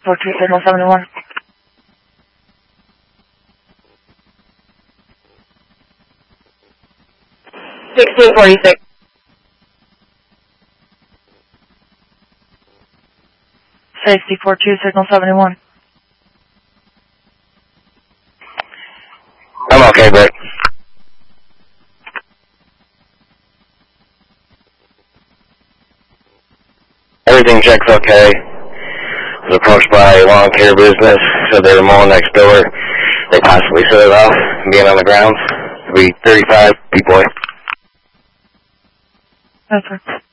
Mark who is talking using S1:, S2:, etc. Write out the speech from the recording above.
S1: 42 signal 71. 1646. Safety 42 signal 71.
S2: I'm okay, but everything checks okay. Was approached by a lawn care business, said they were mowing next door. They possibly set it off, being on the grounds. It'll be 35, B-boy.
S1: That's right.